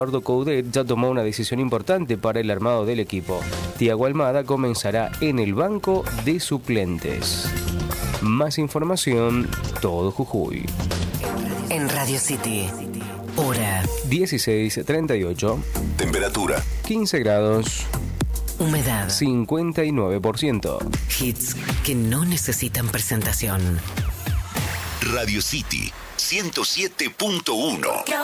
Eduardo Coudet ya tomó una decisión importante para el armado del equipo. Thiago Almada comenzará en el banco de suplentes. Más información, Todo Jujuy. En Radio City, hora 16:38. Temperatura 15 grados. Humedad 59%. Hits que no necesitan presentación. Radio City 107.1.